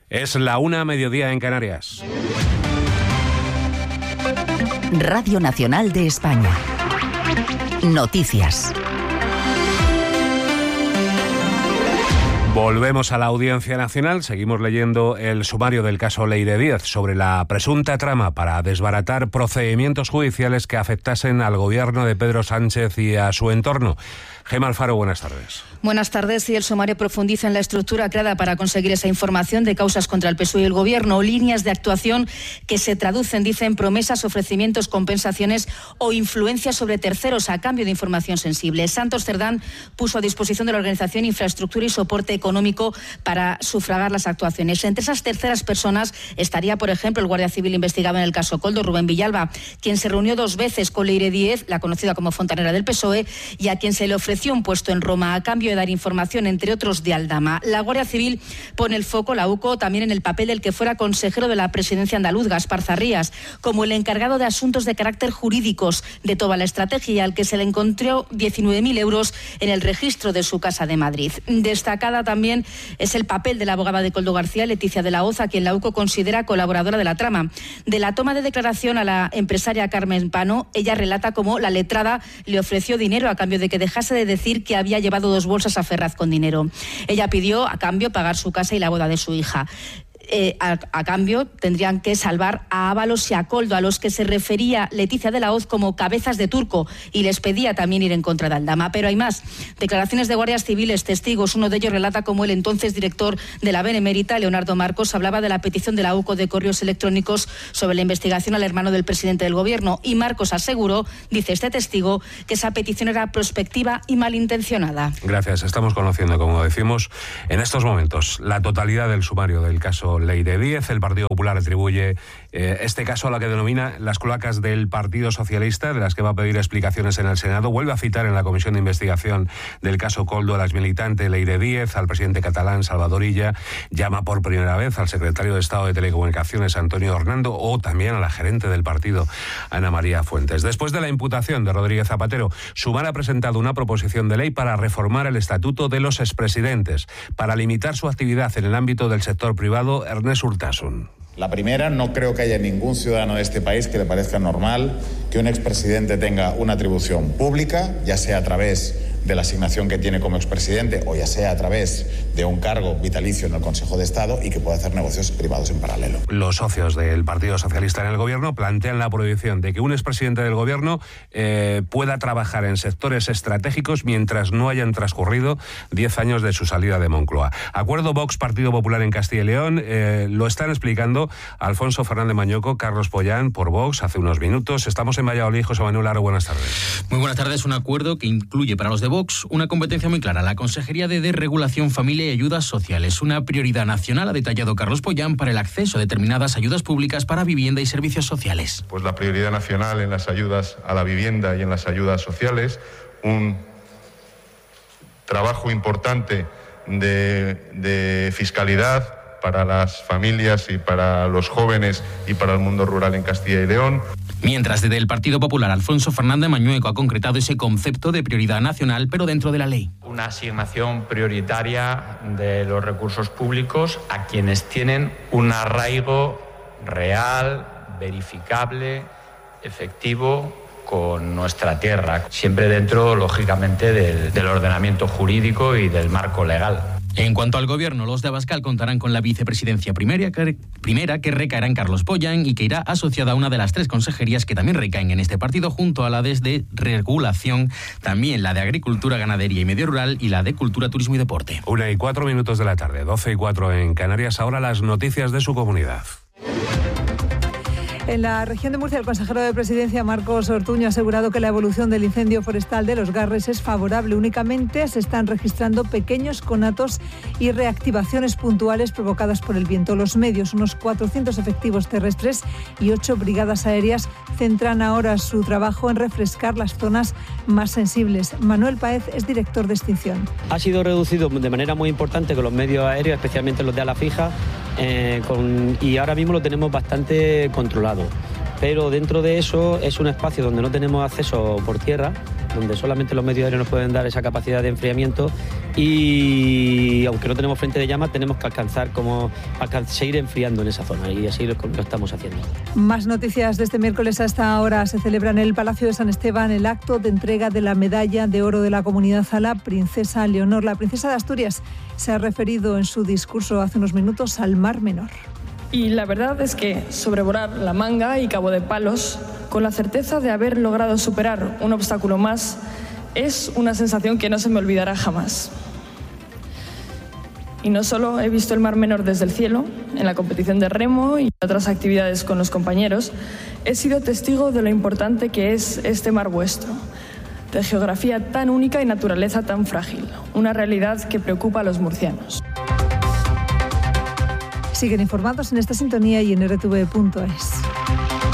Es la 1:00 en Canarias. Radio Nacional de España. Noticias. Volvemos a la Audiencia Nacional. Seguimos leyendo el sumario del caso Leire Díez sobre la presunta trama para desbaratar procedimientos judiciales que afectasen al gobierno de Pedro Sánchez y a su entorno. Gemma Alfaro, buenas tardes. Buenas tardes. Y el sumario profundiza en la estructura creada para conseguir esa información de causas contra el PSOE y el Gobierno, líneas de actuación que se traducen, dicen, promesas, ofrecimientos, compensaciones o influencias sobre terceros a cambio de información sensible. Santos Cerdán puso a disposición de la organización infraestructura y soporte económico para sufragar las actuaciones. Entre esas terceras personas estaría, por ejemplo, el guardia civil investigado en el caso Koldo, Rubén Villalba, quien se reunió 2 veces con Leire Díez, la conocida como fontanera del PSOE, y a quien se le ofreció un puesto en Roma a cambio de dar información, entre otros, de Aldama. La Guardia Civil pone el foco, la UCO, también en el papel del que fuera consejero de la presidencia andaluz, Gaspar Zarrías, como el encargado de asuntos de carácter jurídicos de toda la estrategia, al que se le encontró 19.000 euros en el registro de su casa de Madrid. Destacada también es el papel de la abogada de Koldo García, Leticia de la Hoz, a quien la UCO considera colaboradora de la trama. De la toma de declaración a la empresaria Carmen Pano, ella relata cómo la letrada le ofreció dinero a cambio de que dejase de decir que había llevado 2 bolsas a Ferraz con dinero. Ella pidió, a cambio, pagar su casa y la boda de su hija. A cambio tendrían que salvar a Ábalos y a Koldo, a los que se refería Leticia de la Hoz como cabezas de turco, y les pedía también ir en contra de Aldama. Pero hay más. Declaraciones de guardias civiles, testigos. Uno de ellos relata cómo el entonces director de la Benemérita, Leonardo Marcos, hablaba de la petición de la UCO de correos electrónicos sobre la investigación al hermano del presidente del Gobierno, y Marcos aseguró, dice este testigo, que esa petición era prospectiva y malintencionada. Gracias. Estamos conociendo, como decimos, en estos momentos la totalidad del sumario del caso Leire Díez. El Partido Popular atribuye este caso a la que denomina las cloacas del Partido Socialista, de las que va a pedir explicaciones en el Senado. Vuelve a citar en la comisión de investigación del caso Koldo a la exmilitante Leire Díez, al presidente catalán Salvador Illa, llama por primera vez al secretario de Estado de Telecomunicaciones Antonio Hernando, o también a la gerente del partido Ana María Fuentes. Después de la imputación de Rodríguez Zapatero, Sumar ha presentado una proposición de ley para reformar el estatuto de los expresidentes, para limitar su actividad en el ámbito del sector privado. Ernest Urtasun. La primera, no creo que haya ningún ciudadano de este país que le parezca normal que un expresidente tenga una atribución pública, ya sea a través de la asignación que tiene como expresidente o ya sea a través de un cargo vitalicio en el Consejo de Estado, y que pueda hacer negocios privados en paralelo. Los socios del Partido Socialista en el Gobierno plantean la prohibición de que un expresidente del Gobierno pueda trabajar en sectores estratégicos mientras no hayan transcurrido 10 años de su salida de Moncloa. Acuerdo Vox-Partido Popular en Castilla y León. Lo están explicando Alfonso Fernández Mañueco, Carlos Pollán por Vox hace unos minutos. Estamos en Valladolid. José Manuel Aro, buenas tardes. Muy buenas tardes. Un acuerdo que incluye para los de Vox una competencia muy clara: la Consejería de Desregulación, Familia y Ayudas Sociales. Una prioridad nacional, ha detallado Carlos Pollán, para el acceso a determinadas ayudas públicas para vivienda y servicios sociales. Pues la prioridad nacional en las ayudas a la vivienda y en las ayudas sociales, un trabajo importante de fiscalidad para las familias y para los jóvenes y para el mundo rural en Castilla y León. Mientras, desde el Partido Popular, Alfonso Fernández Mañueco ha concretado ese concepto de prioridad nacional, pero dentro de la ley. Una asignación prioritaria de los recursos públicos a quienes tienen un arraigo real, verificable, efectivo con nuestra tierra, siempre dentro, lógicamente, del ordenamiento jurídico y del marco legal. En cuanto al Gobierno, los de Abascal contarán con la vicepresidencia primera que recaerá en Carlos Pollán y que irá asociada a una de las 3 consejerías que también recaen en este partido, junto a la de regulación, también la de Agricultura, Ganadería y Medio Rural, y la de Cultura, Turismo y Deporte. 1:04 de la tarde, 12:04 en Canarias. Ahora las noticias de su comunidad. En la región de Murcia, el consejero de Presidencia, Marcos Ortuño, ha asegurado que la evolución del incendio forestal de Los Garres es favorable. Únicamente se están registrando pequeños conatos y reactivaciones puntuales provocadas por el viento. Los medios, unos 400 efectivos terrestres y 8 brigadas aéreas, centran ahora su trabajo en refrescar las zonas más sensibles. Manuel Páez es director de extinción. Ha sido reducido de manera muy importante con los medios aéreos, especialmente los de ala fija, y ahora mismo lo tenemos bastante controlado. Pero dentro de eso es un espacio donde no tenemos acceso por tierra, donde solamente los medios aéreos nos pueden dar esa capacidad de enfriamiento, y aunque no tenemos frente de llama, tenemos que seguir enfriando en esa zona y así lo estamos haciendo. Más noticias de este miércoles. A esta hora se celebra en el Palacio de San Esteban el acto de entrega de la medalla de oro de la Comunidad a la princesa Leonor. La princesa de Asturias se ha referido en su discurso hace unos minutos al Mar Menor. Y la verdad es que sobrevolar La Manga y Cabo de Palos, con la certeza de haber logrado superar un obstáculo más, es una sensación que no se me olvidará jamás. Y no solo he visto el Mar Menor desde el cielo, en la competición de remo y otras actividades con los compañeros, he sido testigo de lo importante que es este mar vuestro, de geografía tan única y naturaleza tan frágil, una realidad que preocupa a los murcianos. Siguen informados en esta sintonía y en rtv.es.